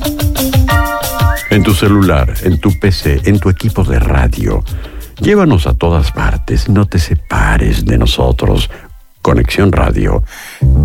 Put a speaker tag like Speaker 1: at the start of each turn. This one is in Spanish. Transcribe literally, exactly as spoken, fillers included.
Speaker 1: En tu celular, en tu P C, en tu equipo de radio. Llévanos a todas partes, no te separes de nosotros. Conexión Radio